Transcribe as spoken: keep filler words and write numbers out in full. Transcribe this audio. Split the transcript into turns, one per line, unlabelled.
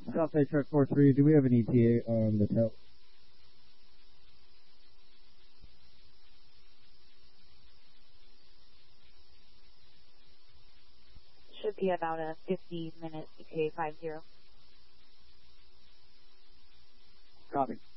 Southside Truck four three, do we have an E T A on the tail?
Should be about a fifty minute E T A five zero.
Copy.